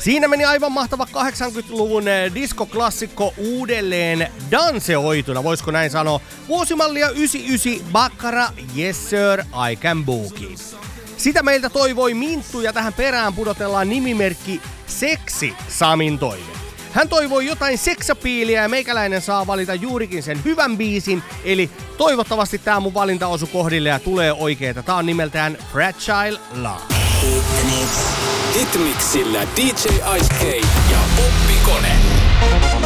Siinä meni aivan mahtava 80-luvun diskoklassikko uudelleen danseoituna, voisiko näin sanoa. Vuosimallia 99 Baccara, Yes Sir, I Can Boogie. Sitä meiltä toivoi Minttu ja tähän perään pudotellaan nimimerkki Seksi Samin toive. Hän toivoi jotain seksapiiliä ja meikäläinen saa valita juurikin sen hyvän biisin, eli toivottavasti tää mun valinta osu kohdille ja tulee oikeeta. Tää on nimeltään Fragile Love. Hitmixillä DJ Ice K ja Oppikone.